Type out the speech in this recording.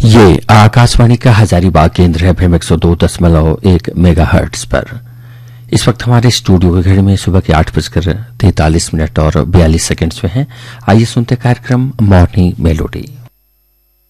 ये आकाशवाणी का हजारीबाग केंद्र है FM 102.1 मेगाहर्ट्ज पर। इस वक्त हमारे स्टूडियो की घड़ी में सुबह के 8:43 और 42 सेकंड्स में है। आइए सुनते कार्यक्रम मॉर्निंग मेलोडी।